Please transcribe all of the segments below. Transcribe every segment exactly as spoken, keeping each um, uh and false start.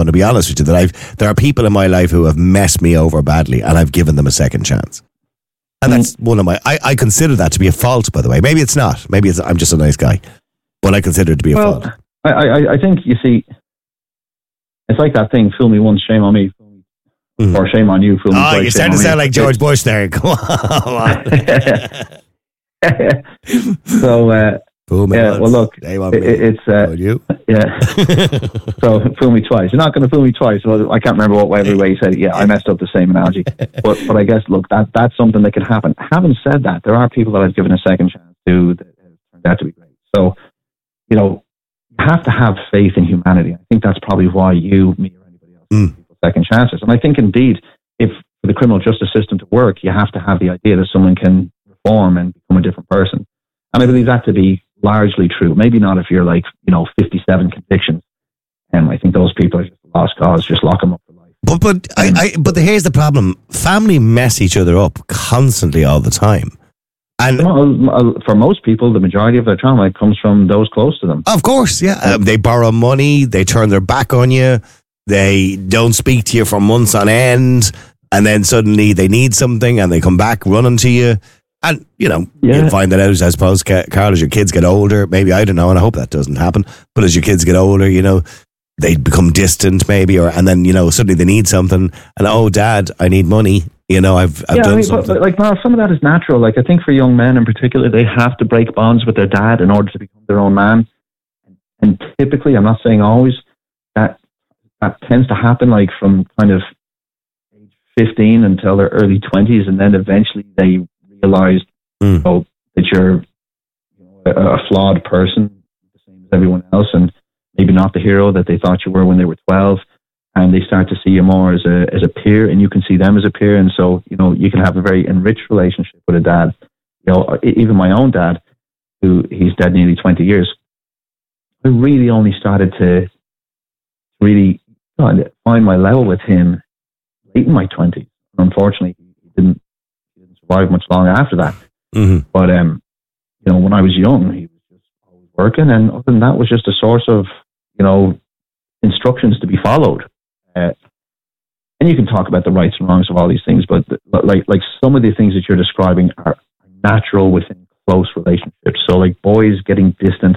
going to be honest with you, that I've there are people in my life who have messed me over badly, and I've given them a second chance. And that's one of my, I, I consider that to be a fault, by the way. Maybe it's not. Maybe it's, I'm just a nice guy. But I consider it to be a well, fault. I, I, I think, you see, it's like that thing, fool me once, shame on me. Mm. Or shame on you, fool me oh, twice. Oh, you're starting to sound like George Bush there. Come on. so, uh, fool me yeah, once. well, look, it, it's, uh, you? yeah. So, fool me twice. You're not going to fool me twice. Well, I can't remember what every way you said it. Yeah, I messed up the same analogy. But, but I guess, look, that that's something that can happen. Having said that, there are people that I've given a second chance to that have turned out to be great. So, you know, you have to have faith in humanity. I think that's probably why you, me, or anybody else mm. give people second chances. And I think, indeed, if for the criminal justice system to work, you have to have the idea that someone can reform and become a different person. And I believe that to be largely true. Maybe not if you're like, you know, fifty-seven convictions. And I think those people are just a lost cause. Just lock them up for life. But but I, I but here's the problem: family mess each other up constantly, all the time. And for most people, the majority of their trauma comes from those close to them. Of course, yeah. Um, they borrow money. They turn their back on you. They don't speak to you for months on end, and then suddenly they need something, and they come back running to you. And, you know, yeah. you'll find that out, I suppose, Carl, as your kids get older. Maybe, I don't know, and I hope that doesn't happen. But as your kids get older, you know, they become distant maybe, or and then, you know, suddenly they need something. And, oh, Dad, I need money. You know, I've, I've yeah, done I mean, something. But, like, no, some of that is natural. Like, I think for young men in particular, they have to break bonds with their dad in order to become their own man. And typically, I'm not saying always, that that tends to happen, like, from kind of age fifteen until their early twenties. And then eventually they realized mm. you know, that you're you know, a, a flawed person, the same as everyone else, and maybe not the hero that they thought you were when they were twelve. And they start to see you more as a as a peer, and you can see them as a peer. And so, you know, you can have a very enriched relationship with a dad. You know, even my own dad, who he's dead nearly twenty years, I really only started to really find my level with him late in my twenties. Unfortunately, he didn't, he didn't survive much long after that. Mm-hmm. But, um, you know, when I was young, he was just always working. And other than that was just a source of, you know, instructions to be followed. Uh, and you can talk about the rights and wrongs of all these things, but the, like like some of the things that you're describing are natural within close relationships. So like boys getting distant,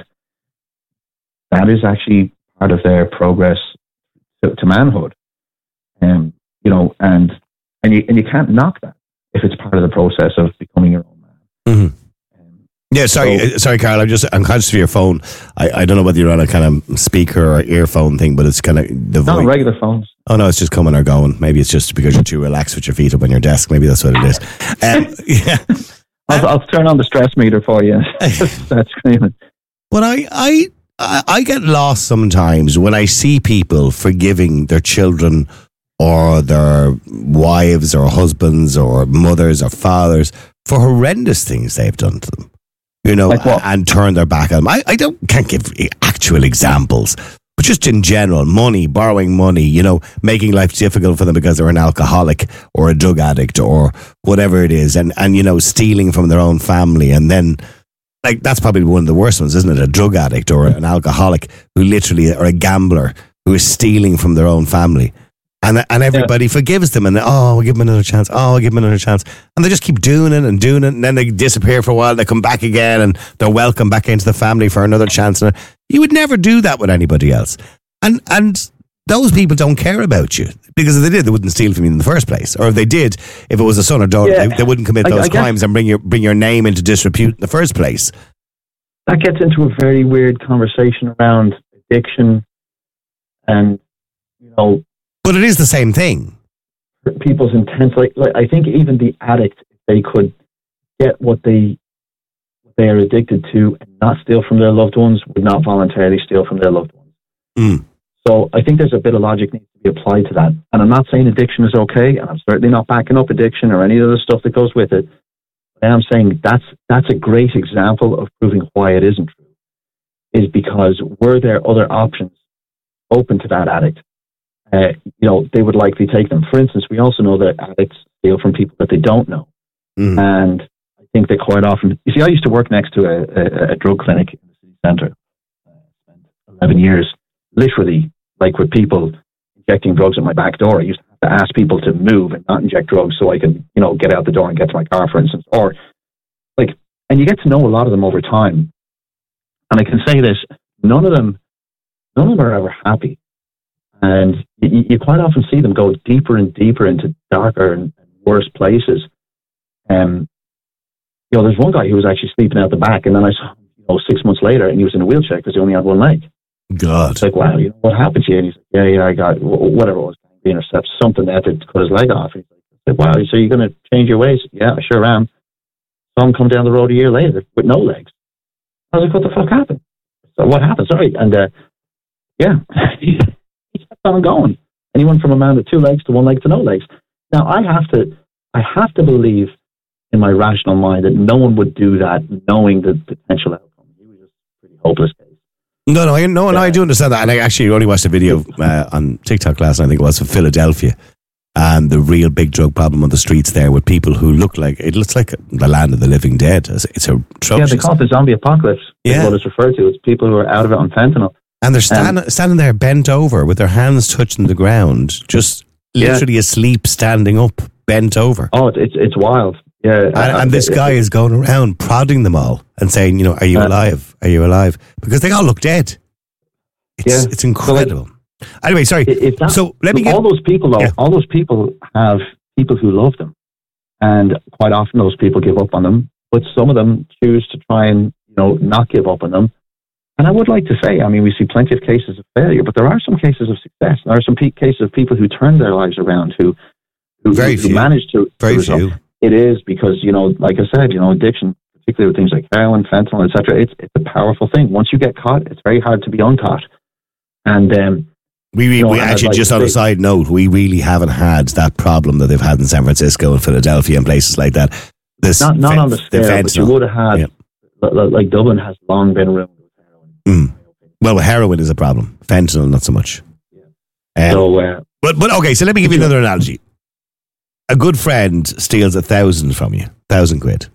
that is actually part of their progress to, to manhood. Um, you know, and and you and you can't knock that if it's part of the process of becoming your own man. Mm-hmm. Yeah, sorry, so, sorry, Carl. I'm just I'm conscious of your phone. I, I don't know whether you're on a kind of speaker or earphone thing, but it's kind of the no voice. Regular phones. Oh no, it's just coming or going. Maybe it's just because you're too relaxed with your feet up on your desk. Maybe that's what it is. Um, yeah, I'll, I'll turn on the stress meter for you. That's screaming. But I, I I get lost sometimes when I see people forgiving their children or their wives or husbands or mothers or fathers for horrendous things they've done to them. You know, like and turn their back on them. I, I don't can't give actual examples, but just in general, money, borrowing money, you know, making life difficult for them because they're an alcoholic or a drug addict or whatever it is, and, and you know, stealing from their own family. And then, like, that's probably one of the worst ones, isn't it? A drug addict or an alcoholic who literally, or a gambler who is stealing from their own family. And and everybody yeah. forgives them, and oh, I'll give them another chance. Oh, I'll give them another chance, and they just keep doing it and doing it, and then they disappear for a while. They come back again, and they're welcomed back into the family for another chance. And you would never do that with anybody else, and and those people don't care about you, because if they did, they wouldn't steal from you in the first place. Or if they did, if it was a son or daughter, yeah. they, they wouldn't commit I, those I crimes and bring your bring your name into disrepute in the first place. That gets into a very weird conversation around addiction, and you know. But it is the same thing. People's intent, like, like I think even the addict, if they could get what they what they are addicted to and not steal from their loved ones, would not voluntarily steal from their loved ones. Mm. So I think there's a bit of logic needs to be applied to that. And I'm not saying addiction is okay, and I'm certainly not backing up addiction or any of the stuff that goes with it. But I'm saying that's that's a great example of proving why it isn't true. Is because were there other options open to that addict? Uh, you know, they would likely take them. For instance, we also know that addicts steal from people that they don't know. Mm. And I think that quite often, you see, I used to work next to a, a, a drug clinic in the city centre. I uh, spent eleven years, literally, like with people injecting drugs at my back door. I used to have to ask people to move and not inject drugs so I could, you know, get out the door and get to my car, for instance. Or like, and you get to know a lot of them over time. And I can say this: none of them, none of them are ever happy. And you, you quite often see them go deeper and deeper into darker and worse places. Um, you know, there's one guy who was actually sleeping out the back, and then I saw him, you know, six months later, and he was in a wheelchair because he only had one leg. God. It's like, wow, you know, what happened to you? And he's like, yeah, yeah, I got whatever it was, gangrene or sepsis, something that had to cut his leg off. And he's like, wow, so you're going to change your ways? Yeah, I sure am. Saw him come down the road a year later with no legs. I was like, what the fuck happened? So what happened? Sorry. And uh, yeah, he kept on going. And he went from a man with two legs to one leg to no legs. Now, I have to, I have to believe in my rational mind that no one would do that knowing the potential outcome. He was just a pretty hopeless case. No, no, I, no, no, I do understand that. And I actually only watched a video uh, on TikTok last night, I think it was, from Philadelphia. And the real big drug problem on the streets there with people who look like, it looks like the land of the living dead. It's, it's atrocious. Yeah, they call it the zombie apocalypse. Yeah. That's what it's referred to. It's people who are out of it on fentanyl. And they're stand, um, standing there bent over with their hands touching the ground, just literally yeah. asleep, standing up, bent over. Oh, it's it's, it's wild. Yeah. And, and this guy is going around prodding them all and saying, you know, are you uh, alive? Are you alive? Because they all look dead. It's, yeah. it's incredible. So like, anyway, sorry. If that, so let me get... All those people, though, yeah. all those people have people who love them. And quite often those people give up on them. But some of them choose to try and, you know, not give up on them. And I would like to say, I mean, we see plenty of cases of failure, but there are some cases of success. There are some pe- cases of people who turn their lives around, who who, Very who few. manage to... Very few. It is because, you know, like I said, you know, addiction, particularly with things like heroin, fentanyl, et cetera, it's, it's a powerful thing. Once you get caught, it's very hard to be uncaught. And um, we, we, you know, we actually, like just on a side note, we really haven't had that problem that they've had in San Francisco and Philadelphia and places like that. This not not fe- on the scale, the but you would have had, yeah. like, like Dublin has long been ruined with heroin. Mm. Well, heroin is a problem. Fentanyl, not so much. Yeah. Um, so, uh, but but okay, so let me give you another analogy. A good friend steals a thousand from you, thousand quid.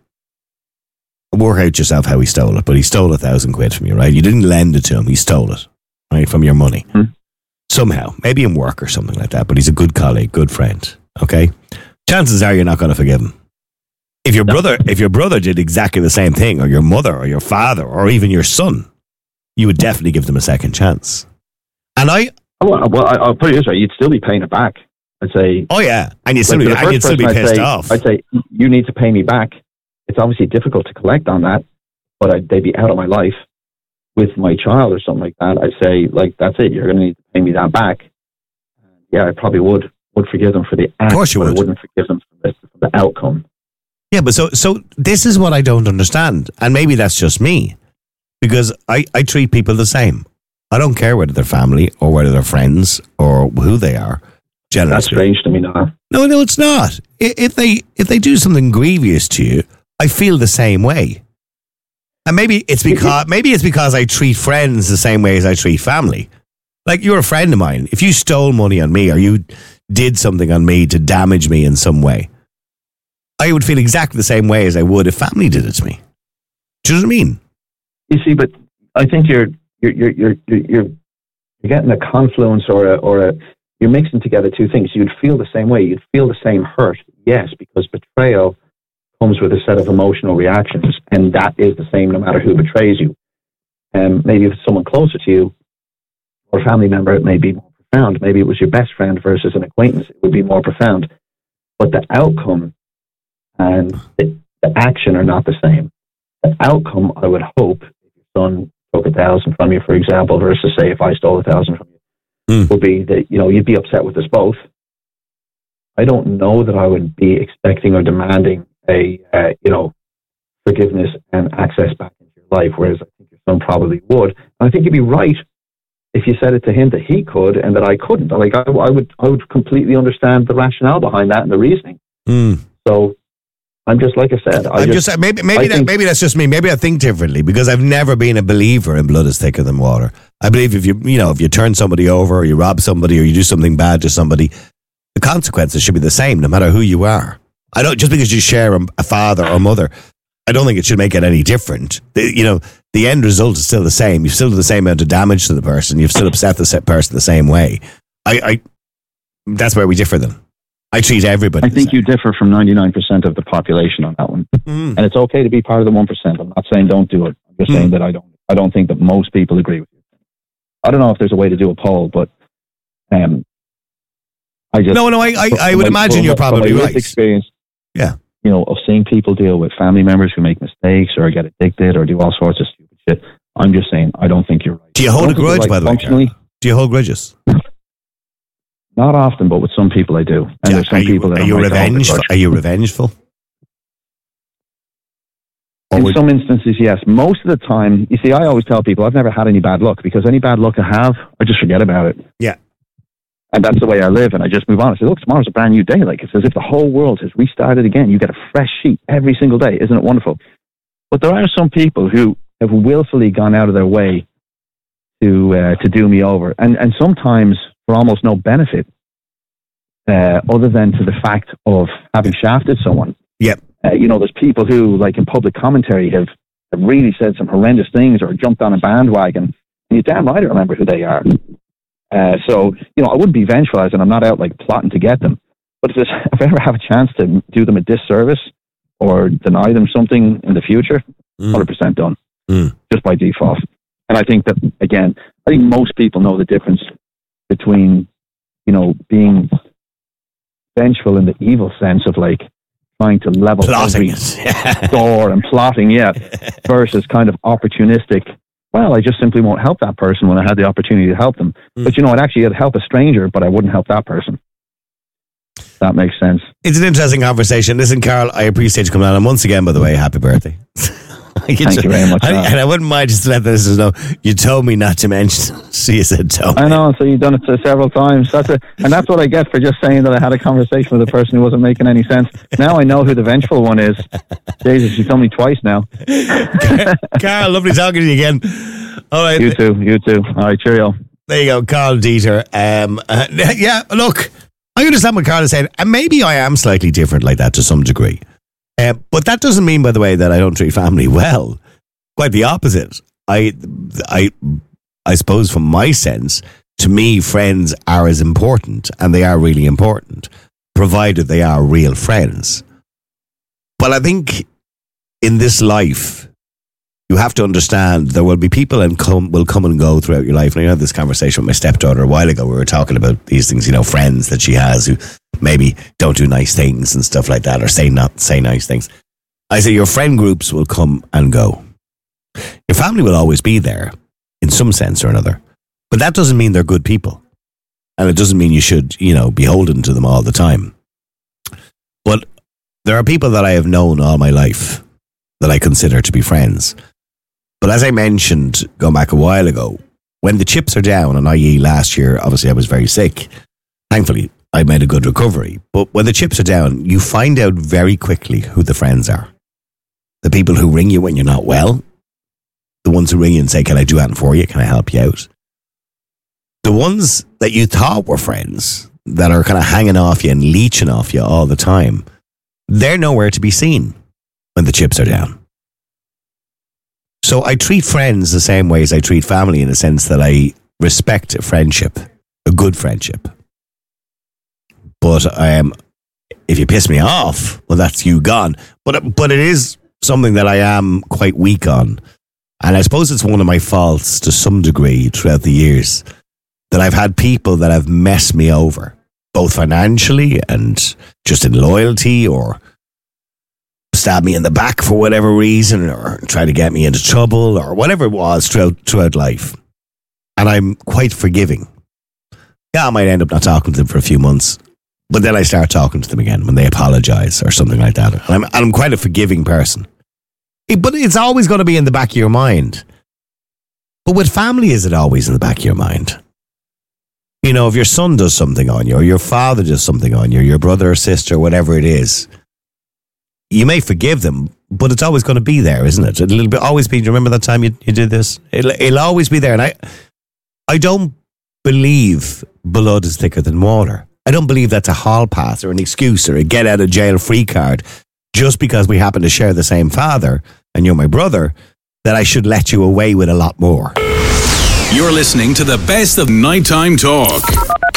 Work out yourself how he stole it, but he stole a thousand quid from you, right? You didn't lend it to him; he stole it, right, from your money hmm. somehow, maybe in work or something like that. But he's a good colleague, good friend. Okay, chances are you're not going to forgive him. If your no. brother, if your brother did exactly the same thing, or your mother, or your father, or even your son, you would definitely give them a second chance. And I, well, well I'll put it this way: you'd still be paying it back. I'd say, oh yeah, and you'd still, like, be, and you'd still be pissed I'd say, off. I'd say, you need to pay me back. It's obviously difficult to collect on that, but I'd, they'd be out of my life. With my child or something like that, I'd say, like, that's it. You're going to need to pay me that back. Yeah, I probably would would forgive them for the act. Of course you would. I wouldn't forgive them for the, for the outcome. Yeah, but so so this is what I don't understand, and maybe that's just me, because I, I treat people the same. I don't care whether they're family or whether they're friends or who they are. Generally, that's strange to me now. No, no, it's not. If they if they do something grievous to you, I feel the same way. And maybe it's because maybe it's because I treat friends the same way as I treat family. Like, you're a friend of mine. If you stole money on me or you did something on me to damage me in some way, I would feel exactly the same way as I would if family did it to me. Do you know what I mean? You see, but I think you're you're you're you're you're, you're getting a confluence or a or a you're mixing together two things. You'd feel the same way. You'd feel the same hurt, yes, because betrayal comes with a set of emotional reactions, and that is the same no matter who betrays you. And um, maybe if it's someone closer to you or a family member, it may be more profound. Maybe it was your best friend versus an acquaintance. It would be more profound. But the outcome and the, the action are not the same. The outcome, I would hope, if your son took a thousand from you, for example, versus, say, if I stole a thousand from you, mm. would be that, you know, you'd be upset with us both. I don't know that I would be expecting or demanding a, uh, you know, forgiveness and access back into your life, whereas I think your son probably would. And I think you'd be right if you said it to him that he could and that I couldn't. Like, I, I would, I would completely understand the rationale behind that and the reasoning. Mm. So I'm just, like I said, I I'm just, just maybe maybe I that, think, maybe that's just me. Maybe I think differently because I've never been a believer in blood is thicker than water. I believe if you you know if you turn somebody over or you rob somebody or you do something bad to somebody, the consequences should be the same no matter who you are. I don't just because you share a, a father or mother, I don't think it should make it any different. The, you know, the end result is still the same. You've still done the same amount of damage to the person. You've still upset the person the same way. I, I that's where we differ then. I treat everybody. I think you differ from ninety-nine percent of the population on that one. Mm. And it's okay to be part of the one percent. I'm not saying don't do it. I'm just mm. saying that I don't I don't think that most people agree with you. I don't know if there's a way to do a poll, but um, I just... No, no, I, I, I would my, imagine you're probably right. Experience, yeah. You know, of seeing people deal with family members who make mistakes or get addicted or do all sorts of stupid shit. I'm just saying, I don't think you're right. Do you hold a grudge, like, by the way, Carl? Do you hold grudges? Not often, but with some people I do. And yeah, there's some are you, people that are you revengeful? Are you revengeful? In would... some instances, yes. Most of the time, you see, I always tell people I've never had any bad luck, because any bad luck I have, I just forget about it. Yeah. And that's the way I live, and I just move on. I say, look, tomorrow's a brand new day. Like, it's as if the whole world has restarted again. You get a fresh sheet every single day. Isn't it wonderful? But there are some people who have willfully gone out of their way to uh, to do me over. And, and sometimes for almost no benefit, uh, other than to the fact of having shafted someone. Yep. Uh, you know, there's people who, like in public commentary, have, have really said some horrendous things or jumped on a bandwagon. And you're damn right I remember who they are. Uh, so, you know, I wouldn't be vengeful, as in I'm not out like plotting to get them. But if, if I ever have a chance to do them a disservice or deny them something in the future, mm. one hundred percent done. Mm. Just by default. And I think that, again, I think most people know the difference between, you know, being vengeful in the evil sense of like trying to level plotting every door and plotting, yeah, versus kind of opportunistic. Well, I just simply won't help that person when I had the opportunity to help them. Mm. But, you know, I'd actually I'd help a stranger, but I wouldn't help that person. That makes sense. It's an interesting conversation. Listen, Carl, I appreciate you coming on. And once again, by the way, happy birthday. Thank you very much. I, and I wouldn't mind just to let the listeners know, you told me not to mention, so you said told me. I know, so you've done it several times. That's a, and that's what I get for just saying that I had a conversation with a person who wasn't making any sense. Now I know who the vengeful one is. Jesus, you told me twice now. Carl, lovely talking to you again. All right. You too, you too. All right, cheerio. There you go, Carl Dieter. Um, uh, yeah, look, I understand what Carl is saying, and maybe I am slightly different like that to some degree. Uh, but that doesn't mean, by the way, that I don't treat family well. Quite the opposite. I, I, I suppose from my sense, to me, friends are as important, and they are really important, provided they are real friends. But I think in this life, you have to understand there will be people and come will come and go throughout your life. And I had this conversation with my stepdaughter a while ago. We were talking about these things, you know, friends that she has who maybe don't do nice things and stuff like that, or say not say nice things. I say your friend groups will come and go. Your family will always be there in some sense or another, but that doesn't mean they're good people, and it doesn't mean you should, you know, be beholden to them all the time. But there are people that I have known all my life that I consider to be friends. But as I mentioned, going back a while ago, when the chips are down, and that is last year, obviously I was very sick. Thankfully, I made a good recovery. But when the chips are down, you find out very quickly who the friends are. The people who ring you when you're not well. The ones who ring you and say, can I do anything for you? Can I help you out? The ones that you thought were friends, that are kind of hanging off you and leeching off you all the time, they're nowhere to be seen when the chips are down. So I treat friends the same way as I treat family, in the sense that I respect a friendship, a good friendship. But um, if you piss me off, well, that's you gone. But but it is something that I am quite weak on. And I suppose it's one of my faults to some degree throughout the years, that I've had people that have messed me over, both financially and just in loyalty, or stab me in the back for whatever reason, or try to get me into trouble, or whatever it was throughout, throughout life. And I'm quite forgiving. Yeah, I might end up not talking to them for a few months, but then I start talking to them again when they apologize or something like that. And I'm, and I'm quite a forgiving person. It, but it's always going to be in the back of your mind. But with family, is it always in the back of your mind? You know, if your son does something on you, or your father does something on you, or your brother or sister, whatever it is, you may forgive them, but it's always going to be there, isn't it? It'll be, always be, do you remember that time you, you did this? It'll, it'll always be there. And I, I don't believe blood is thicker than water. I don't believe that's a hall pass or an excuse or a get out of jail free card just because we happen to share the same father and you're my brother, that I should let you away with a lot more. You're listening to the best of Nighttime Talk.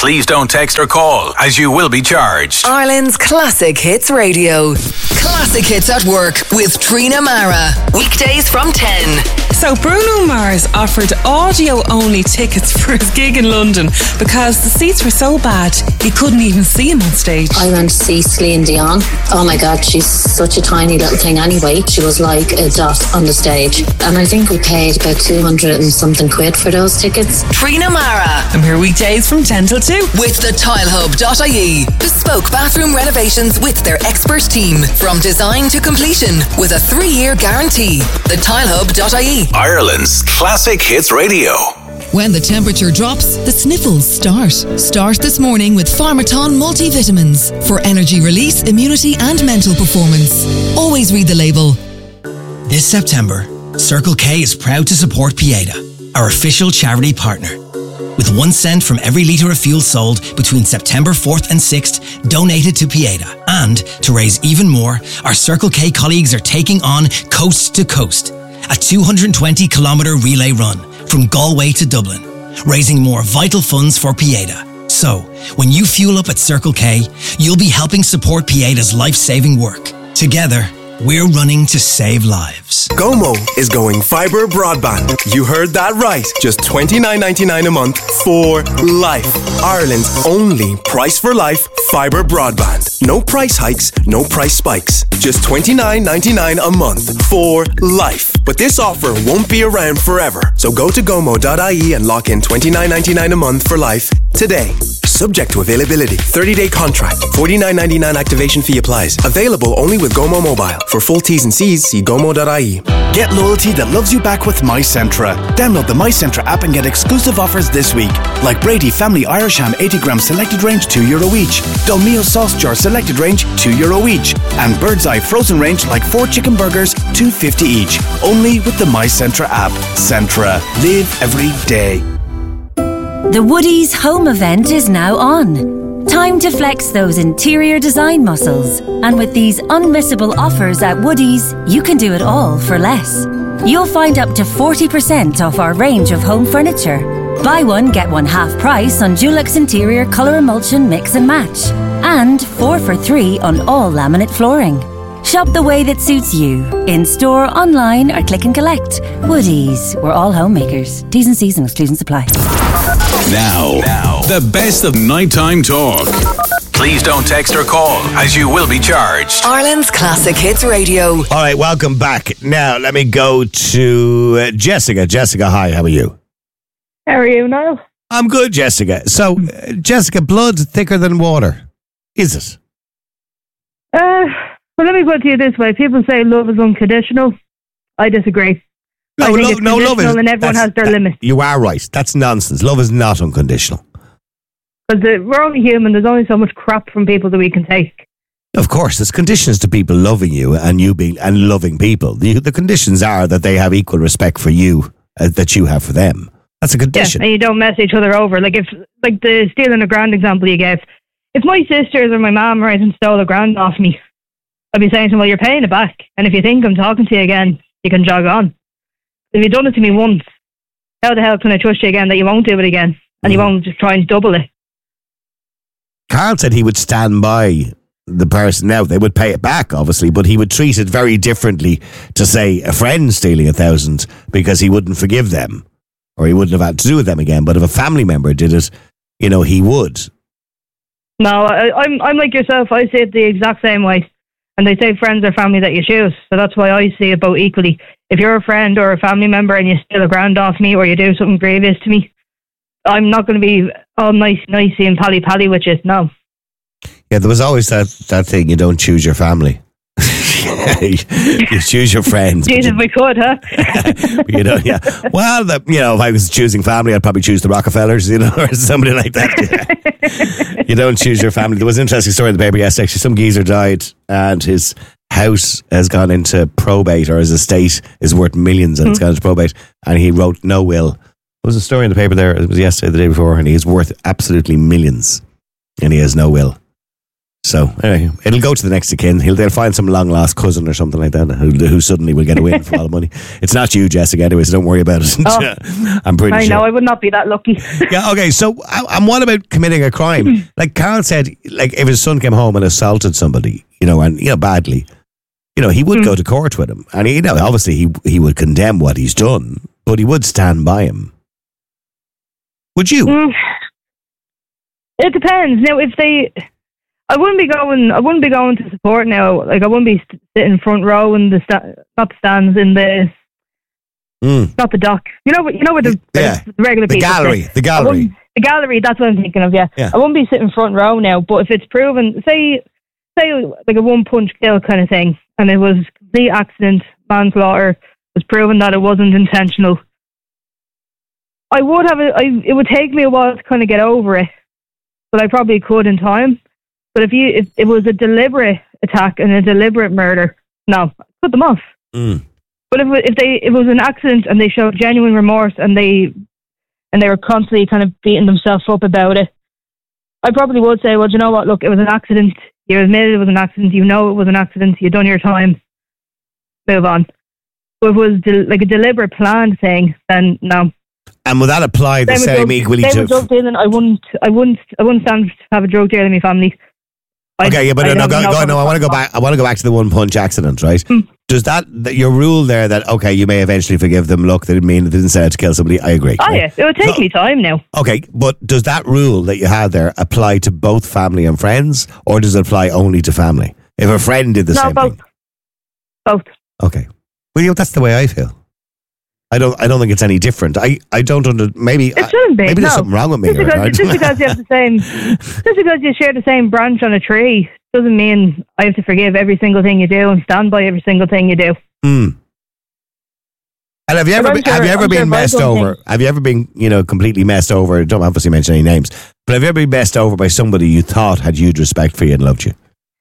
Please don't text or call, as you will be charged. Ireland's Classic Hits Radio. Classic Hits at Work with Trina Mara. Weekdays from ten. So Bruno Mars offered audio-only tickets for his gig in London because the seats were so bad he couldn't even see him on stage. I went to see Celine Dion. Oh my God, she's such a tiny little thing anyway. She was like a dot on the stage. And I think we paid about two hundred and something quid for those tickets. Trina Mara. I'm here weekdays from ten till two. With the tile hub dot I E. Bespoke bathroom renovations with their expert team. From design to completion with a three-year guarantee. the tile hub dot I E. Ireland's Classic Hits Radio. When the temperature drops, the sniffles start. Start this morning with Pharmaton multivitamins for energy release, immunity and mental performance. Always read the label. This September, Circle K is proud to support Pieta, our official charity partner. With one cent from every litre of fuel sold between September fourth and sixth donated to Pieta. And to raise even more, our Circle K colleagues are taking on Coast to Coast, a two hundred twenty kilometre relay run from Galway to Dublin, raising more vital funds for Pieta. So, when you fuel up at Circle K, you'll be helping support Pieta's life-saving work. Together, we're running to save lives. Gomo is going fibre broadband. You heard that right. Just twenty-nine ninety-nine a month for life. Ireland's only price for life fibre broadband. No price hikes, no price spikes. Just twenty-nine ninety-nine a month for life. But this offer won't be around forever. So go to gomo dot I E and lock in twenty-nine ninety-nine a month for life today. Subject to availability. thirty-day contract. forty-nine ninety-nine activation fee applies. Available only with Gomo Mobile. For full T's and C's, see gomo dot I E. Get loyalty that loves you back with MyCentra. Download the MyCentra app and get exclusive offers this week. Like Brady Family Irish Ham eighty gram selected range, two euro each. Dolmio Sauce Jar selected range, two euro each. And Bird's Eye frozen range like four chicken burgers, two fifty each. Only with the MyCentra app. Centra. Live every day. The Woodies home event is now on. Time to flex those interior design muscles. And with these unmissable offers at Woodies, you can do it all for less. You'll find up to forty percent off our range of home furniture. Buy one, get one half price on Dulux Interior Colour Emulsion Mix and Match. And four for three on all laminate flooring. Shop the way that suits you. In store, online or click and collect. Woodies. We're all homemakers. T's and C's and exclusions apply. Now, now, the best of nighttime talk. Please don't text or call, as you will be charged. Ireland's Classic Hits Radio. All right, welcome back. Now, let me go to uh, Jessica. Jessica, hi, how are you? How are you, Niall? I'm good, Jessica. So, uh, Jessica, blood thicker than water. Is it? Uh, well, let me put it to you this way. People say love is unconditional. I disagree. No, I think lo- it's no, love is. and everyone has their that, limits. You are right. That's nonsense. Love is not unconditional. Because we're only human. There's only so much crap from people that we can take. Of course, there's conditions to people loving you and you being and loving people. The, the conditions are that they have equal respect for you uh, that you have for them. That's a condition. Yeah, and you don't mess each other over. Like if, like the stealing a grand example you gave. If my sisters or my mum or anything stole a grand off me, I'd be saying to them, well, you're paying it back. And if you think I'm talking to you again, you can jog on. If you've done it to me once, how the hell can I trust you again that you won't do it again and mm. you won't just try and double it? Carl said he would stand by the person. Now, they would pay it back, obviously, but he would treat it very differently to, say, a friend stealing a thousand because he wouldn't forgive them or he wouldn't have had to do with them again. But if a family member did it, you know, he would. No, I, I'm I'm like yourself. I see it the exact same way. And they say friends are family that you choose. So that's why I see it both equally. If you're a friend or a family member and you steal a grand off me or you do something grievous to me, I'm not going to be all nice, nicey and pally-pally with you. No. Yeah, there was always that, that thing, you don't choose your family. you choose your friends. Jesus, you, we could, huh? you know, yeah. Well, the, you know, if I was choosing family, I'd probably choose the Rockefellers, you know, or somebody like that. Yeah. You don't choose your family. There was an interesting story in the paper yesterday. Actually, some geezer died and his house has gone into probate, or his estate is worth millions and mm. it's gone into probate, and he wrote no will. There was a story in the paper there, it was yesterday, the day before, and he's worth absolutely millions and he has no will. So anyway, it'll go to the next of kin. He'll they'll find some long lost cousin or something like that who, who suddenly will get away with a lot of money. It's not you, Jessica. Anyway, so don't worry about it. Oh, I'm pretty I sure. know I would not be that lucky. Yeah. Okay. So, and what about committing a crime? Like Carl said, like if his son came home and assaulted somebody, you know, and you know badly, you know, he would mm. go to court with him, and he, you know, obviously he he would condemn what he's done, but he would stand by him. Would you? Mm. It depends. Now, if they. I wouldn't be going. I wouldn't be going to support now. Like I wouldn't be sitting front row in the sta- not the stands in the mm. not the dock. You know, you know where the, yeah. the regular the people gallery, sit. the gallery, the gallery. That's what I'm thinking of. Yeah. yeah, I wouldn't be sitting front row now. But if it's proven, say, say like a one punch kill kind of thing, and it was complete accident, manslaughter, was proven that it wasn't intentional. I would have. A, I, it would take me a while to kind of get over it, but I probably could in time. But if you if it was a deliberate attack and a deliberate murder, no, cut them off. Mm. But if if they if it was an accident and they showed genuine remorse and they and they were constantly kind of beating themselves up about it, I probably would say, well, do you know what? Look, it was an accident. You admitted it was an accident. You know it was an accident. You've done your time. Move on. But if it was de- like a deliberate planned thing, then no. And would that apply the same, same equally to? drug dealing, I wouldn't. I wouldn't. I wouldn't stand to have a drug deal in my family. Okay, I, yeah, but I no, go, no go, no, I want to go back. I want to go back to the one punch accident, right? Hmm. Does that, that your rule there that okay, you may eventually forgive them? Look, they didn't mean, they didn't set out to kill somebody. I agree. Oh right? yeah, it would take so, me time now. Okay, but does that rule that you had there apply to both family and friends, or does it apply only to family? If a friend did the no, same both. thing, both. Okay, well, you know, that's the way I feel. I don't. I don't think it's any different. I, I don't under. Maybe it shouldn't be. Maybe no. there's something wrong with me. Just because, right? just because you have the same, just because you share the same branch on a tree doesn't mean I have to forgive every single thing you do and stand by every single thing you do. Mm. And have you ever been, sure, have you ever I'm been sure messed over? Things. Have you ever been you know completely messed over? Don't obviously mention any names, but have you ever been messed over by somebody you thought had huge respect for you and loved you?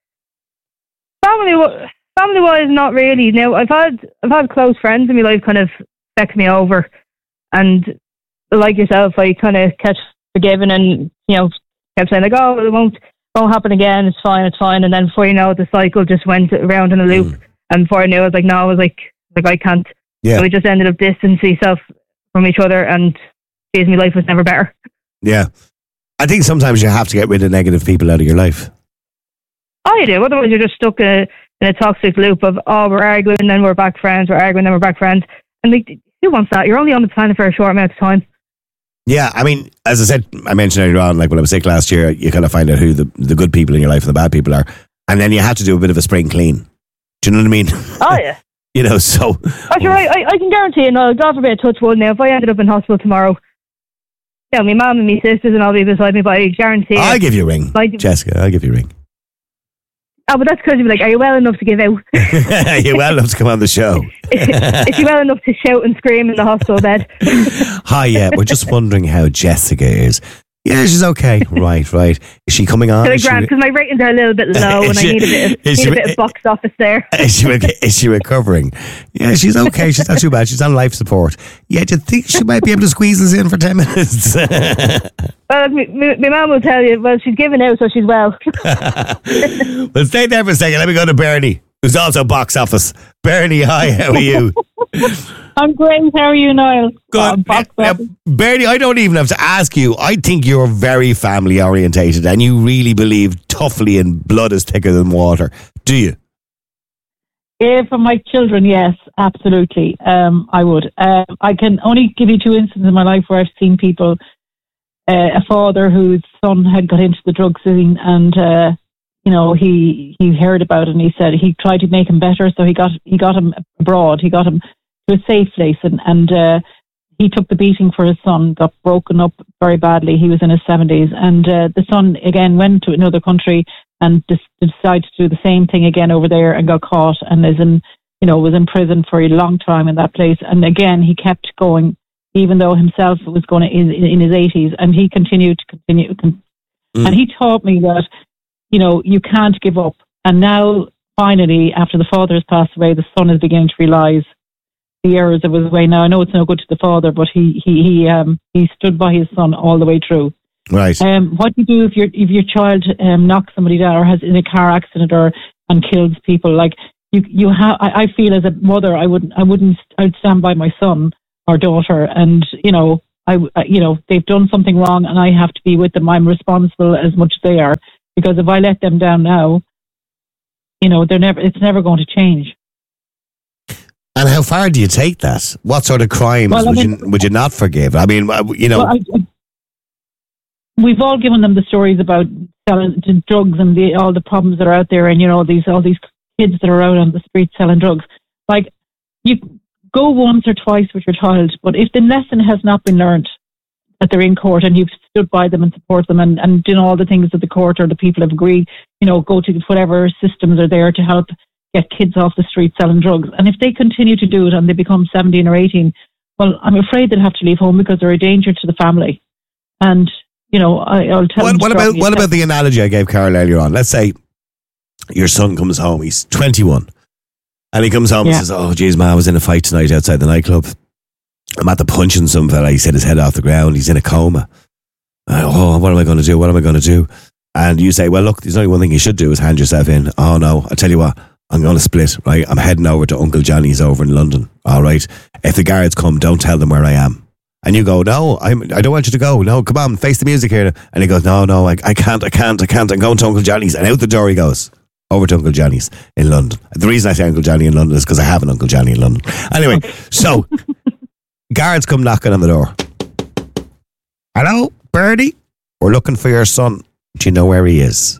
Family, family wise, not really. Now I've had I've had close friends in my life kind of feck me over, and like yourself, I kind of kept forgiving and you know kept saying like, oh, it won't won't happen again. It's fine, it's fine. And then before you know it, the cycle just went around in a loop. Mm. And before I knew, I was like, no, I was like, like I can't. Yeah. So we just ended up distancing ourselves from each other, and geez, my life was never better. Yeah, I think sometimes you have to get rid of negative people out of your life. Oh, you do. Otherwise, you're just stuck in a, in a toxic loop of oh, we're arguing, then we're back friends. We're arguing, then we're back friends. And like, who wants that? You're only on the planet for a short amount of time. Yeah, I mean, as I said, I mentioned earlier on, like when I was sick last year, you kind of find out who the, the good people in your life and the bad people are. And then you have to do a bit of a spring clean. Do you know what I mean? Oh, yeah. You know, so... Oh, sure, I, I can guarantee you, no, God forbid, touch wood now, if I ended up in hospital tomorrow, you know, my mum and my sisters and all be beside me, but I guarantee I'll give you a ring, like, Jessica, I'll give you a ring. Oh, but that's because you'd be like, are you well enough to give out? Are you well enough to come on the show? Is you well enough to shout and scream in the hospital bed? Hi, yeah, we're just wondering how Jessica is. Yeah, she's okay. Right, right. Is she coming on? Because she... my ratings are a little bit low and she, I need a bit of, need she, a bit of box office there. Is she, is she recovering? Yeah, she's okay. She's not too bad. She's on life support. Yeah, do you think she might be able to squeeze us in for ten minutes? Well, my, my, my mum will tell you, well, she's given out, so she's well. Well, stay there for a second. Let me go to Bernie, who's also box office. Bernie, hi, how are you? I'm great. How are you, Niall? Good. Uh, uh, Bernie, I don't even have to ask you. I think you're very family orientated and you really believe toughly in blood is thicker than water. Do you? Yeah, for my children, yes, absolutely. Um, I would. Uh, I can only give you two instances in my life where I've seen people, uh, a father whose son had got into the drug scene and, uh, you know, he, he heard about it and he said he tried to make him better. So he got, he got him abroad. He got him to a safe place and, and uh, he took the beating for his son, got broken up very badly. He was in his seventies and uh, the son again went to another country and dis- decided to do the same thing again over there and got caught and is in, you know, was in prison for a long time in that place. And again, he kept going, even though himself was going to, in, in his eighties, and he continued to continue. Con- mm. And he taught me that, you know, you can't give up. And now, finally, after the father has passed away, the son is beginning to realise the errors of his way. Now, I know it's no good to the father, but he he he um he stood by his son all the way through. Right. Um, what do you do if your if your child um, knocks somebody down or has in a car accident or and kills people? Like you, you have. I, I feel as a mother, I wouldn't, I wouldn't, I'd stand by my son or daughter, and you know, I, you know, they've done something wrong, and I have to be with them. I'm responsible as much as they are, because if I let them down now, you know, they're never. It's never going to change. And how far do you take that? What sort of crimes Well, I would mean- you would you not forgive? I mean, you know. Well, I, I- we've all given them the stories about selling to drugs and the, all the problems that are out there, and you know these all these kids that are out on the street selling drugs. Like, you go once or twice with your child, but if the lesson has not been learned, that they're in court and you've stood by them and support them and, and done all the things that the court or the people have agreed, you know, go to whatever systems are there to help get kids off the street selling drugs. And if they continue to do it and they become seventeen or eighteen, well, I'm afraid they'll have to leave home because they're a danger to the family. And, you know, I, I'll tell What, them. what to about drop me what a about the analogy I gave Carol earlier on? Let's say your son comes home, he's twenty-one, and he comes home Yeah. and says, "Oh, geez, man, I was in a fight tonight outside the nightclub. I'm at the punching some fella. He's hit his head off the ground. He's in a coma. Uh, oh, what am I going to do? What am I going to do?" And you say, "Well, look, there's only one thing you should do is hand yourself in." "Oh no, I tell you what, I'm going to split. Right, I'm heading over to Uncle Johnny's over in London. All right, if the guards come, don't tell them where I am." And you go, "No, I'm, I don't want you to go. No, come on, face the music here." And he goes, "No, no, I, I can't, I can't, I can't. I'm going to Uncle Johnny's." And out the door he goes, over to Uncle Johnny's in London. The reason I say Uncle Johnny in London is because I have an Uncle Johnny in London. Anyway, so guards come knocking on the door. "Hello, Birdie? We're looking for your son. Do you know where he is?"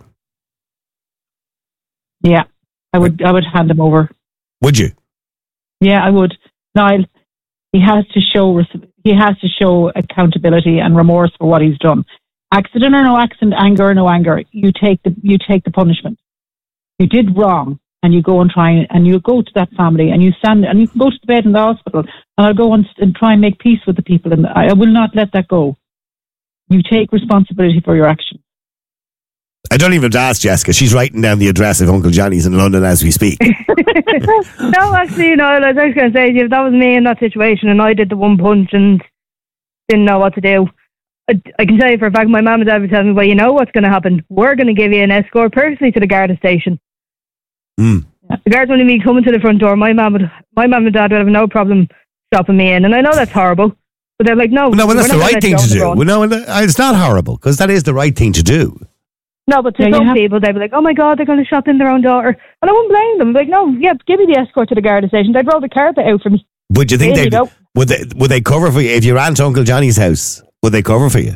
Yeah, I would. I would hand him over. Would you? Yeah, I would. Niall, he has to show. res- He has to show accountability and remorse for what he's done. Accident or no accident, anger or no anger, you take the you take the punishment. You did wrong, and you go and try and, and you go to that family and you stand and you can go to the bed in the hospital, and I'll go and, and try and make peace with the people, and I, I will not let that go. You take responsibility for your actions. I don't even have to ask Jessica. She's writing down the address of Uncle Johnny's in London as we speak. No, actually, you know, I was going to say, if that was me in that situation and I did the one punch and didn't know what to do, I, I can tell you for a fact, my mum and dad would tell me, well, you know what's going to happen. We're going to give you an escort personally to the Garda station. Mm. The guards wanted me coming to the front door. My mum would, my mum and dad would have no problem stopping me in. And I know that's horrible, but they're like, no. No, but that's we're the not right gonna thing let to you do. off the Well, no, it's not horrible because that is the right thing to do. No, but to Yeah, you some have- people, they'd be like, oh my God, they're going to shop in their own daughter. And I wouldn't blame them. Like, no, yeah, give me the escort to the Garda station. They'd roll the carpet out for me. Would you think There you they go. would they would they cover for you if you ran to Uncle Johnny's house? Would they cover for you?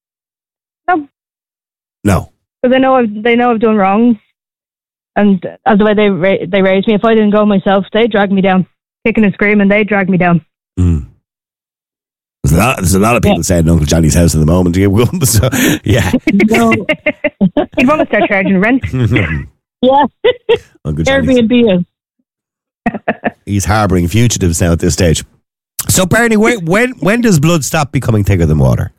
No. No. Because they know I've, they know I've done wrong. And as the way they ra- they raised me, if I didn't go myself, they'd drag me down. Kicking and screaming, they'd drag me down. Mm. There's a lot. There's a lot of people saying Uncle Johnny's house at the moment. So, yeah. No. You'd want to start charging rent. Yeah. Uncle Johnny's. Airbnb is. He's harbouring fugitives now at this stage. So, Bernie, when when when does blood stop becoming thicker than water?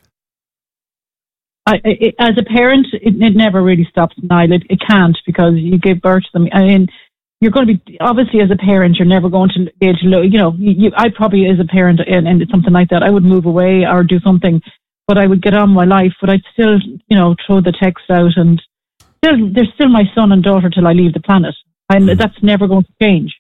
I, I, as a parent, it, it never really stops, Niall. It, it can't, because you give birth to them. I mean, you're going to be, obviously as a parent, you're never going to be able to look, you know, you, you, I probably as a parent and, and something like that, I would move away or do something, but I would get on my life, but I'd still, you know, throw the text out, and still, they're still my son and daughter till I leave the planet. And that's never going to change.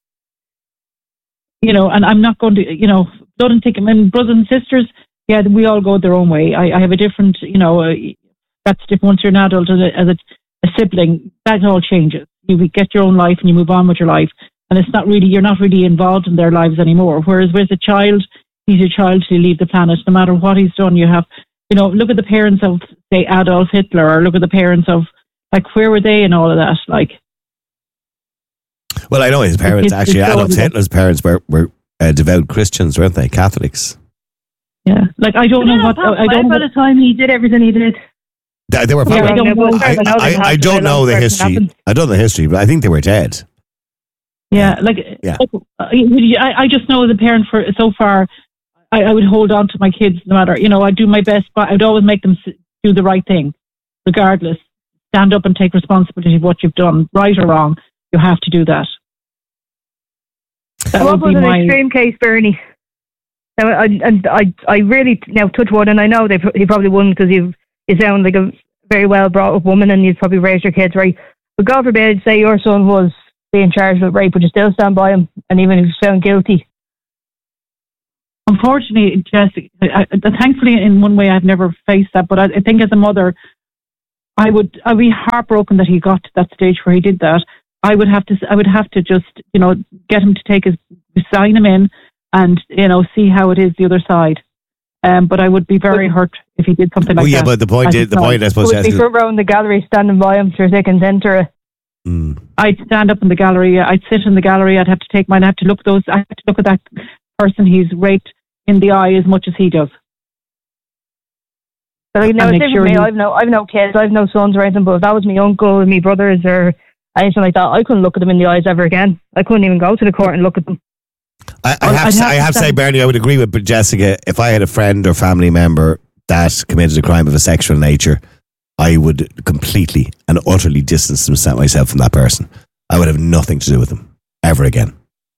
You know, and I'm not going to, you know, blood and thick, I mean, brothers and sisters, yeah, we all go their own way. I, I have a different, you know, uh, that's different once you're an adult as a, as a, a sibling, that all changes. You get your own life and you move on with your life. And it's not really, you're not really involved in their lives anymore. Whereas with a child, he's your child till you leave the planet. No matter what he's done, you have, you know, look at the parents of, say, Adolf Hitler, or look at the parents of, like, where were they and all of that? Like, Well, I know his parents, It's- actually, it's Adolf all- Hitler's parents were, were uh, devout Christians, weren't they? Catholics. yeah, like, I don't know what, I don't know. By the time he did everything he did. They, they were Yeah, probably, I don't know. I, I, I don't know the history. I don't know the history, but I think they were dead. Yeah, like, Yeah. like uh, I, I just know as a parent, for so far, I, I would hold on to my kids no matter, you know, I'd do my best, but I'd always make them s- do the right thing, regardless. Stand up and take responsibility of what you've done, right or wrong. You have to do that. That What would was be an my. extreme case, Bernie? Now, I, and I, I really now touch wood, and I know they, he probably wouldn't because you've you sound like a very well brought up woman and you'd probably raise your kids right. But God forbid, say your son was being charged with rape, would you still stand by him? And even if he's found guilty? Unfortunately, Jessica, I, I, thankfully in one way I've never faced that, but I, I think as a mother, I would I'd be heartbroken that he got to that stage where he did that. I would have to I would have to just, you know, get him to take his, sign him in and, you know, see how it is the other side. Um, but I would be very but, hurt if he did something like well, yeah, that. Yeah, but the point is, the point I suppose I would be front row in the gallery standing by him through thick and thin to mm. I'd stand up in the gallery, I'd sit in the gallery, I'd have to take mine, I'd have to look those I have to look at that person he's raped in the eye as much as he does. So, you know, it's different sure me. I've no, I've no kids, I've no sons or anything, but if that was my uncle and my brothers or anything like that, I couldn't look at them in the eyes ever again. I couldn't even go to the court and look at them. I, I have, to, I have to say, Bernie, I would agree with Jessica. If I had a friend or family member that committed a crime of a sexual nature, I would completely and utterly distance myself from that person. I would have nothing to do with them ever again.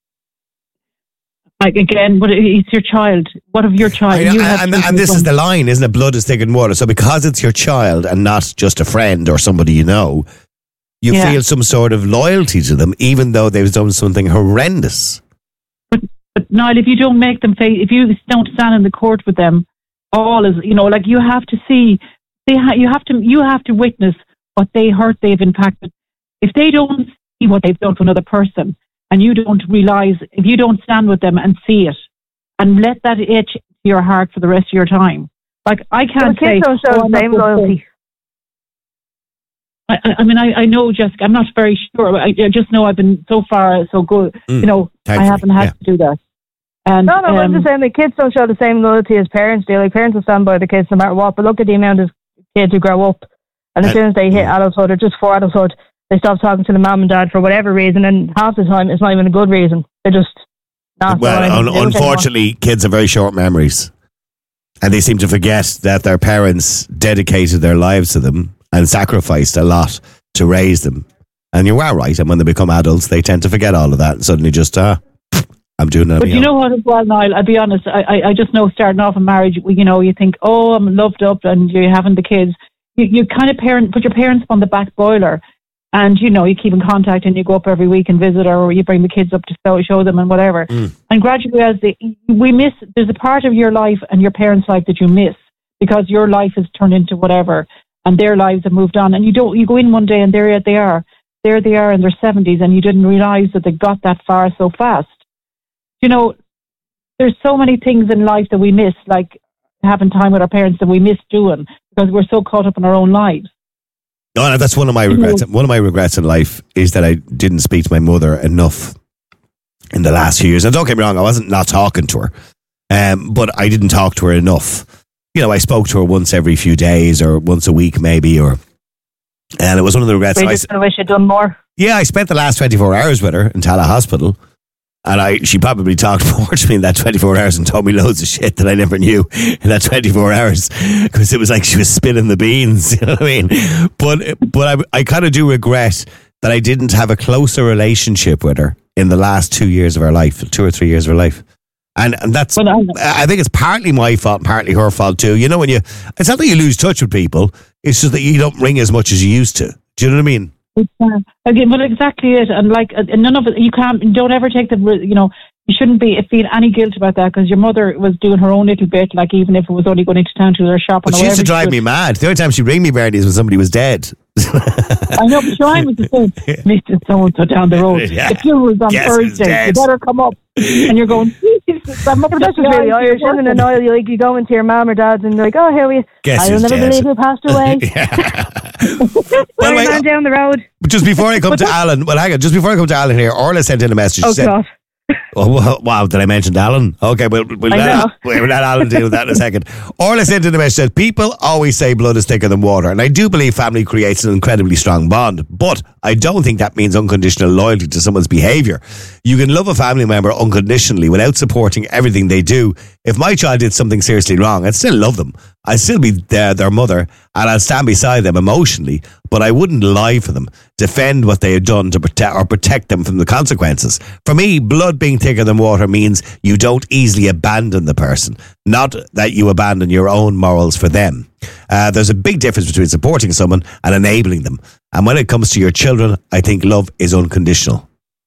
Like again, but it's your child. What of your child? I know, you and, and, and this is the line, isn't it? Blood is thicker than water. So because it's your child and not just a friend or somebody you know, you yeah. feel some sort of loyalty to them, even though they've done something horrendous. But, but Niall, if you don't make them face, if you don't stand in the court with them, all is, you know, like you have to see, they ha- you have to, you have to witness what they hurt, they've impacted. If they don't see what they've done to another person, and you don't realise, if you don't stand with them and see it, and let that itch to your heart for the rest of your time. Like, I can't well, say... Kids don't show the same loyalty. I, I mean, I, I know, Jessica, I'm not very sure. I, I just know I've been so far so good. Mm, you know, thankfully. I haven't had yeah. to do that. And, no, no, um, I'm just saying that kids don't show the same loyalty as parents do. Like, parents will stand by the kids no matter what, but look at the amount of kids who grow up, and as soon as they hit adulthood, or just for adulthood, they stop talking to the mum and dad for whatever reason, and half the time it's not even a good reason. They're just not. Well, un- unfortunately, kids have very short memories, and they seem to forget that their parents dedicated their lives to them and sacrificed a lot to raise them. And you are right. And when they become adults, they tend to forget all of that and suddenly just, uh, I'm doing it. But you own. know what, as well, Niall, I'll be honest, I, I, I just know starting off in marriage, you know, you think, oh, I'm loved up and you're having the kids. You, you kind of parent, put your parents on the back boiler. And, you know, you keep in contact and you go up every week and visit, or you bring the kids up to show, show them and whatever. Mm. And gradually, as they, we miss, there's a part of your life and your parents' life that you miss because your life has turned into whatever and their lives have moved on. And you don't, you go in one day and there they are. There they are in their seventies and you didn't realize that they got that far so fast. You know, there's so many things in life that we miss, like having time with our parents that we miss doing because we're so caught up in our own lives. No, no, that's one of my regrets. One of my regrets in life is that I didn't speak to my mother enough in the last few years. And don't get me wrong, I wasn't not talking to her, um, but I didn't talk to her enough. You know, I spoke to her once every few days or once a week maybe, or and it was one of the regrets. I just I wish I'd done more. Yeah, I spent the last twenty-four hours with her in Tala Hospital. And I, she probably talked more to me in that twenty-four hours and told me loads of shit that I never knew in that twenty-four hours because it was like she was spilling the beans, you know what I mean? But but I, I kind of do regret that I didn't have a closer relationship with her in the last two years of her life, two or three years of her life. And and that's, well, I think it's partly my fault, partly her fault too. You know, when you, it's not that you lose touch with people, it's just that you don't ring as much as you used to. Do you know what I mean? Uh, again, well, exactly it, and like, uh, none of it. You can't, don't ever take the, you know, you shouldn't be feel any guilt about that because your mother was doing her own little bit. Like even if it was only going into town to their shop. But she used to drive me mad. The only time she'd ring me, Bernie, is when somebody was dead. I know, but Ryan was the same. Mister So and so down the road. Yeah. The funeral's on Guess Thursday. You better come up. And you're going, that must be really Irish, isn't it? Niall, you like you go into your mum or dad's and they're like, oh, here we. Guess I will never dead. believe who passed away. Well, wait, man down the road. Just before I come to Alan, well, hang on. Just before I come to Alan here, Orla sent in a message. Oh, she said, God. Oh, wow, did I mention Alan? Okay, we'll, we'll, let, we'll let Alan deal with that in a second. Orla sent in a message that people always say blood is thicker than water, and I do believe family creates an incredibly strong bond, but I don't think that means unconditional loyalty to someone's behaviour. You can love a family member unconditionally without supporting everything they do. If my child did something seriously wrong, I'd still love them, I'd still be their, their mother, and I'd stand beside them emotionally, but I wouldn't lie for them, defend what they had done to protect or protect them from the consequences. For me, blood being thicker than water means you don't easily abandon the person, not that you abandon your own morals for them. Uh, there's a big difference between supporting someone and enabling them. And when it comes to your children, I think love is unconditional.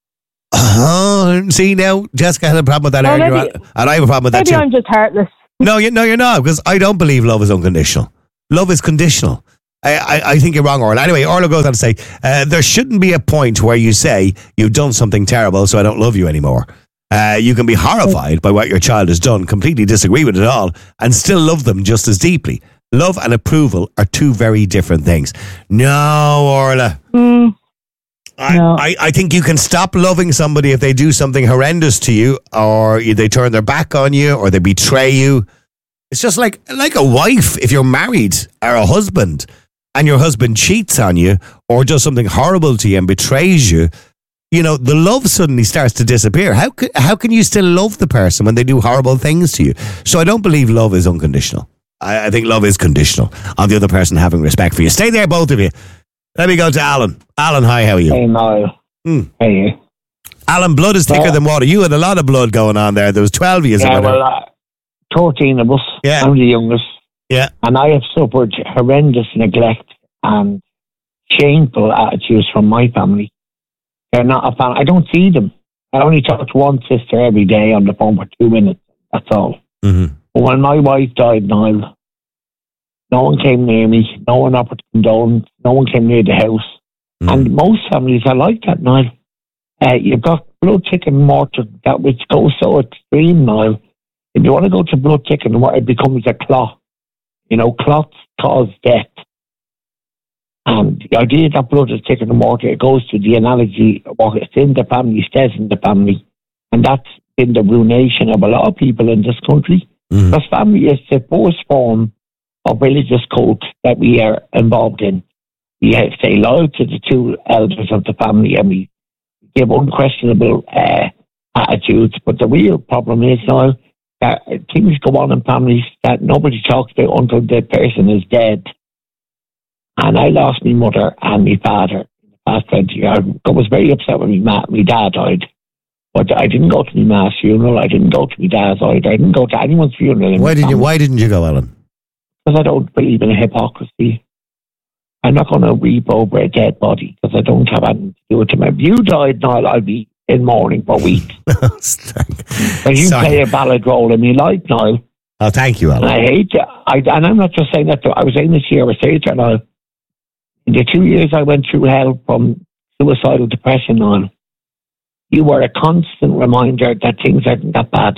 Uh-huh. See, now, Jessica had a problem with that Well, earlier, maybe- on, and I have a problem with that Maybe too. I'm just heartless. No, you, no, you're not, because I don't believe love is unconditional. Love is conditional. I, I, I think you're wrong, Orla. Anyway, Orla goes on to say, uh, there shouldn't be a point where you say, you've done something terrible, so I don't love you anymore. Uh, you can be horrified by what your child has done, completely disagree with it all, and still love them just as deeply. Love and approval are two very different things. No, Orla. Mm. I, No. I, I think you can stop loving somebody if they do something horrendous to you, or they turn their back on you, or they betray you. It's just like like a wife, if you're married, or a husband, and your husband cheats on you, or does something horrible to you and betrays you. You know, the love suddenly starts to disappear. How can, how can you still love the person when they do horrible things to you? So I don't believe love is unconditional. I, I think love is conditional on the other person having respect for you. Stay there, both of you. Let me go to Alan. Alan, hi, how are you? Hey, Niall. Mm. Hey. Alan, blood is thicker Well- than water. You had a lot of blood going on there. There was twelve years Yeah, ago. well, uh, thirteen of us. Yeah. I'm the youngest. Yeah. And I have suffered horrendous neglect and shameful attitudes from my family. They're not a fan. I don't see them. I only talk to one sister every day on the phone for two minutes. That's all. Mm-hmm. But when my wife died, Niall, no one came near me. No one offered to condone. No one came near the house. Mm. And most families are like that, Niall. Uh, you've got blood thicker than water, that which goes so extreme, Niall. If you want to go to blood thicker than water, it becomes a clot. You know, clots cause death. And the idea that blood is thicker than water, it goes to the analogy of what it's in the family, stays in the family. And that's been the ruination of a lot of people in this country. Mm. Because family is the first form of religious cult that we are involved in. We have to stay loyal to the two elders of the family, and we give unquestionable uh, attitudes. But the real problem is now that things go on in families that nobody talks about until the person is dead. And I lost my mother and my father in the past twenty years. I was very upset when my, ma- my dad died. But I didn't go to my ma's funeral. I didn't go to my dad's either. I didn't go to anyone's funeral. Why did you? Why didn't you go, Alan? Because I don't believe in hypocrisy. I'm not going to weep over a dead body because I don't have anything to do with him. If you died, Niall, I'll be in mourning for weeks. But you Sorry. play a valid role in my life, Niall. Oh, thank you, Alan. And I hate it. I, and I'm not just saying that. To, I was saying this year, I was saying to Niall, in the two years I went through hell from suicidal depression on, you were a constant reminder that things aren't that bad.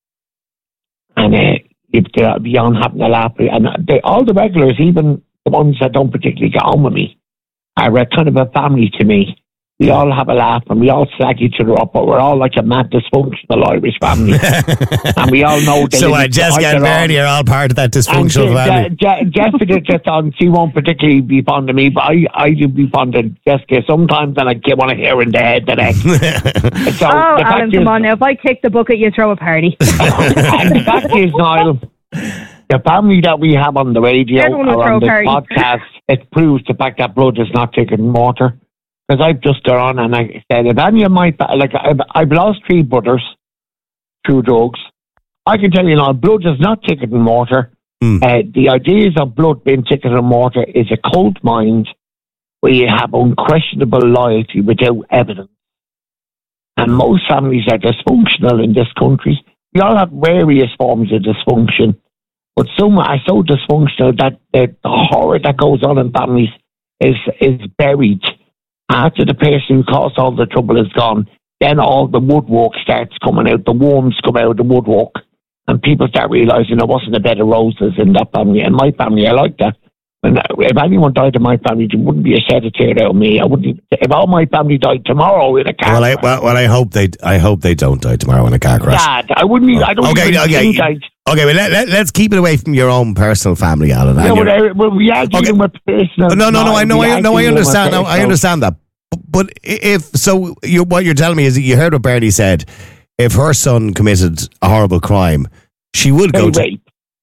And uh, if they're beyond having a laugh, and they, all the regulars, even the ones that don't particularly get on with me, are a kind of a family to me. We all have a laugh and we all slag each other up, but we're all like a mad dysfunctional Irish family. And we all know the So uh, limits Jessica that and they're on. Bernie are all part of that dysfunctional And Je- family. Je- Je- Jessica just on, she won't particularly be fond of me, but I, I do be fond of Jessica sometimes, and I get want to hear her in the head today. so oh, the fact Alan, is, come on now. If I kick the bucket, you throw a party. and the fact is, Niall, the family that we have on the radio Everyone will or throw on the parties. podcast, it proves the fact that blood is not thicker than water. Because I've just gone on and I said, if any of my, fa- like, I've, I've lost three brothers through drugs. I can tell you now, blood is not thicker than water. Mm. Uh, the ideas of blood being thicker than water is a cold mind where you have unquestionable loyalty without evidence. And most families are dysfunctional in this country. We all have various forms of dysfunction, but some are so dysfunctional that the, the horror that goes on in families is is buried. After the person who caused all the trouble is gone, then all the woodwork starts coming out, the worms come out of the woodwork, and people start realising there wasn't a bed of roses in that family. And my family, I like that. And if anyone died in my family, there wouldn't be a shed of tear out of me. I wouldn't. Even, if all my family died tomorrow in a car Well, I, crash, well, well, I hope they. I hope they don't die tomorrow in a car crash. Dad, I wouldn't. Even, I don't Okay, even okay, think I'd. okay. Well, let, let, let's keep it away from your own personal family, Alan. Yeah, and well, your- I, well, we are dealing with personal. no, no, no. I know. we I are know. I dealing with understand. No, I personal. understand that. But if so, you, what you're telling me is that you heard what Bernie said. If her son committed a horrible crime, she would go Hey, to. rape.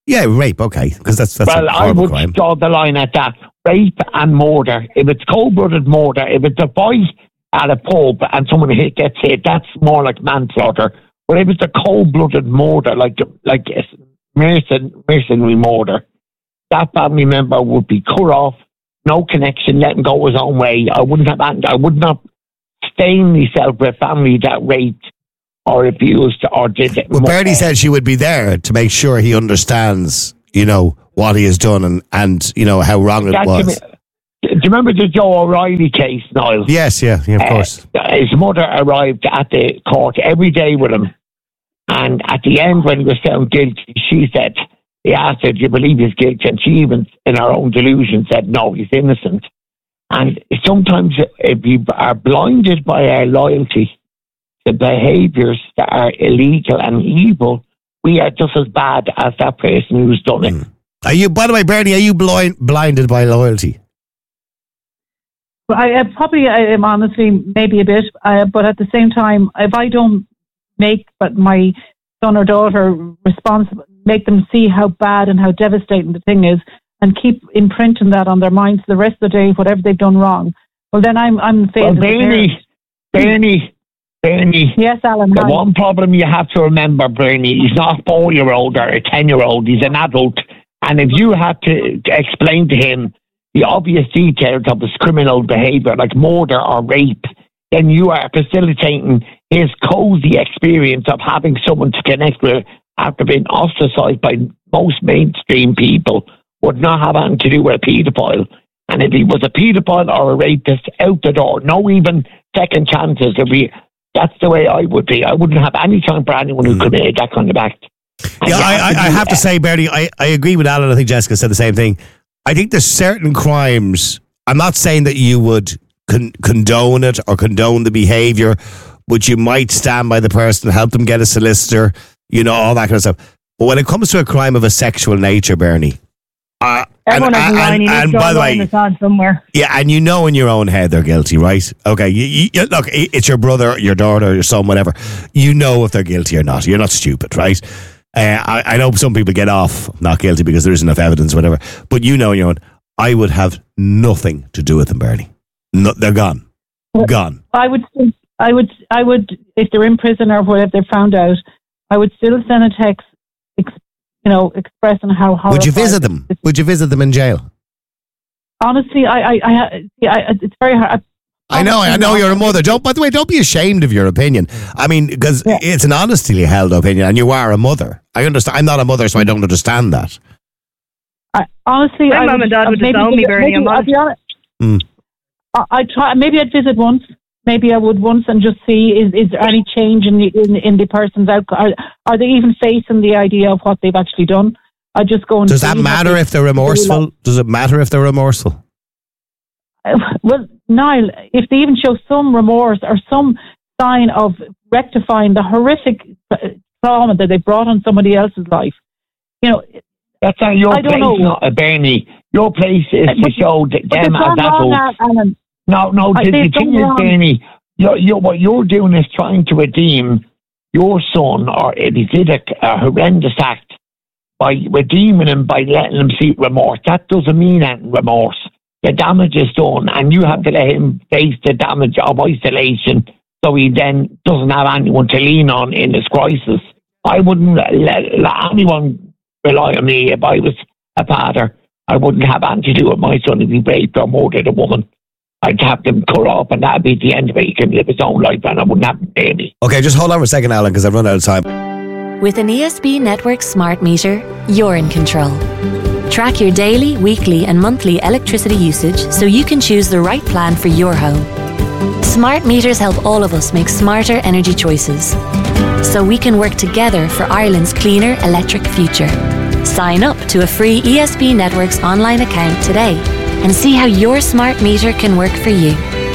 Yeah, rape, okay, because that's, that's well, a I horrible would crime. draw the line at that. Rape and murder. If it's cold-blooded murder, if it's a fight at a pub and someone hit, gets hit, that's more like manslaughter. But if it's a cold-blooded murder, like like mercen- mercenary murder, that family member would be cut off, no connection, let him go his own way. I wouldn't have, I would not stain myself with a family that raped or abused or did it. Well, Bernie said she would be there to make sure he understands, you know, what he has done and, and you know, how wrong it That, was. Do you remember the Joe O'Reilly case, Niall? Yes, yeah, yeah, of course. Uh, his mother arrived at the court every day with him. And at the end, when he was found guilty, she said, he asked her, do you believe he's guilty? And she even, in her own delusion, said, no, he's innocent. And sometimes if we are blinded by our loyalty to behaviours that are illegal and evil, we are just as bad as that person who's done it. Mm. Are you, by the way, Bernie, are you blind, blinded by loyalty? Well, I, I probably I am honestly maybe a bit, uh, but at the same time, if I don't make but my son or daughter responsible, make them see how bad and how devastating the thing is, and keep imprinting that on their minds the rest of the day, whatever they've done wrong. Well, then I'm I'm well, Bernie, Bernie, Bernie. Yes, Alan. The hi. one problem you have to remember, Bernie, he's not a four-year-old or a ten-year-old. He's an adult, and if you had to explain to him the obvious details of his criminal behaviour, like murder or rape, then you are facilitating his cozy experience of having someone to connect with after being ostracised by most mainstream people, would not have anything to do with a paedophile. And if he was a paedophile or a rapist, out the door, no even second chances. If we, that's the way I would be. I wouldn't have any time for anyone who committed that kind of act. And Yeah, I, have I, to I do have to that. say, Bernie, I, I agree with Alan. I think Jessica said the same thing. I think there's certain crimes, I'm not saying that you would con- condone it or condone the behaviour, but you might stand by the person, help them get a solicitor, you know, all that kind of stuff. But when it comes to a crime of a sexual nature, Bernie, uh, Everyone and, has a line. and, You need and to by the draw a line way, that's on somewhere. yeah, and you know in your own head they're guilty, right? Okay, you, you, you- look, i- it's your brother, your daughter, your son, whatever. You know if they're guilty or not. You're not stupid, right? Uh, I, I know some people get off not guilty because there isn't enough evidence, whatever. But you know in your own, I would have nothing to do with them, Bernie. No, they're gone, gone. I would, I would, I would, if they're in prison or whatever they found out, I would still send a text, ex, you know, expressing how horrified. Would you visit them? Would you visit them in jail? Honestly, I, I, I, yeah, I it's very hard. I know, I know you're a mother. Don't, by the way, don't be ashamed of your opinion. I mean, because it's an honestly held opinion, and you are a mother. I understand. I'm not a mother, so I don't understand that. I, honestly, My I mum would, and dad uh, would maybe disown me, visit- Bernie, maybe- I'm I'll be honest. Mm. I, I'd try. Maybe I'd visit once. Maybe I would once and just see is, is there any change in the in, in the person's outcome? Are, are they even facing the idea of what they've actually done? I just go and Does see that what matter they- if they're remorseful? Does it matter if they're remorseful? Uh, Well, Niall, if they even show some remorse or some sign of rectifying the horrific uh, trauma that they brought on somebody else's life, you know, That's not your I don't place, know. not a Bernie. Your place is But- to show th- but them they've as done wrong, adults. Alan. No, no, I- the, the they've thing done is, wrong. Bernie, you're, you're, what you're doing is trying to redeem your son, or if he did a, a horrendous act, by redeeming him by letting him see remorse. That doesn't mean anything, remorse. The damage is done, and you have to let him face the damage of isolation so he then doesn't have anyone to lean on in his crisis. I wouldn't let, let anyone rely on me if I was a father. I wouldn't have anything to do with my son if he raped or murdered a woman. I'd have them cut off, and that'd be the end of it. He can live his own life, and I wouldn't have to pay me. Okay, just hold on for a second, Alan, because I've run out of time. With an E S B Network smart meter, you're in control. Track your daily, weekly and monthly electricity usage so you can choose the right plan for your home. Smart meters help all of us make smarter energy choices, so we can work together for Ireland's cleaner electric future. Sign up to a free E S B Networks online account today and see how your smart meter can work for you.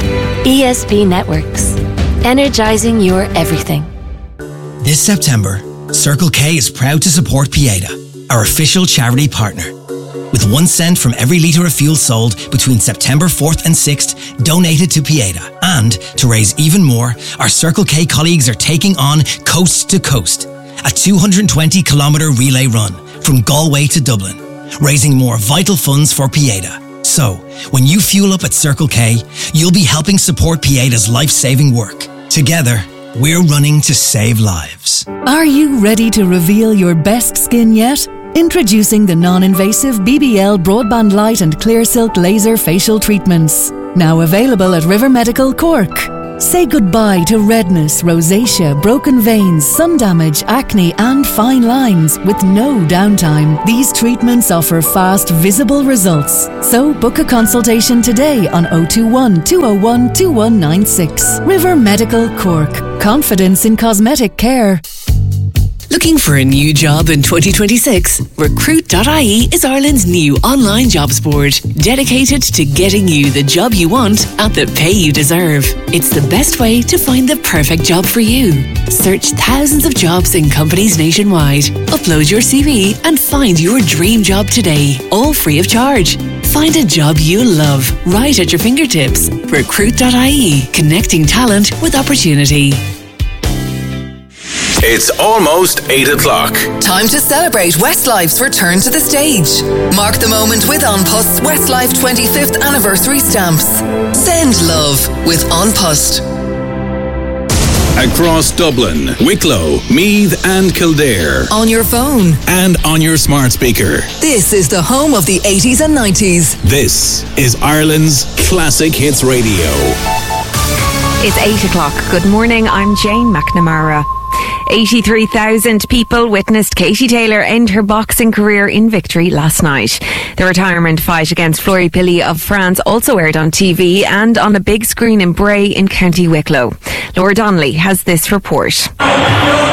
E S B Networks. Energizing your everything. This September, Circle K is proud to support Pieta, our official charity partner. With one cent from every litre of fuel sold between September fourth and sixth donated to Pieta. And to raise even more, our Circle K colleagues are taking on Coast to Coast, a two hundred twenty kilometre relay run from Galway to Dublin, raising more vital funds for Pieta. So, when you fuel up at Circle K, you'll be helping support Pieta's life-saving work. Together, we're running to save lives. Are you ready to reveal your best skin yet? Introducing the non-invasive B B L Broadband Light and Clear Silk Laser Facial Treatments. Now available at River Medical Cork. Say goodbye to redness, rosacea, broken veins, sun damage, acne and fine lines with no downtime. These treatments offer fast, visible results. So book a consultation today on oh two one, two oh one, two one nine six. River Medical Cork. Confidence in cosmetic care. Looking for a new job in twenty twenty-six? recruit dot I E is Ireland's new online jobs board, dedicated to getting you the job you want at the pay you deserve. It's the best way to find the perfect job for you. Search thousands of jobs in companies nationwide. Upload your C V and find your dream job today, all free of charge. Find a job you love right at your fingertips. recruit dot I E, connecting talent with opportunity. It's almost eight o'clock. Time to celebrate Westlife's return to the stage. Mark the moment with An Post's Westlife twenty-fifth anniversary stamps. Send love with An Post. Across Dublin, Wicklow, Meath and Kildare. On your phone. And on your smart speaker. This is the home of the eighties and nineties. This is Ireland's Classic Hits Radio. It's eight o'clock. Good morning, I'm Jane McNamara. eighty-three thousand people witnessed Katie Taylor end her boxing career in victory last night. The retirement fight against Fleury Pilley of France also aired on T V and on a big screen in Bray in County Wicklow. Laura Donnelly has this report.